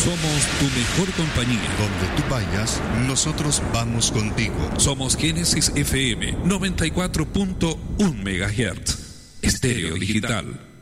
Somos tu mejor compañía. Donde tú vayas, nosotros vamos contigo. Somos Génesis FM 94.1 MHz. Estéreo digital.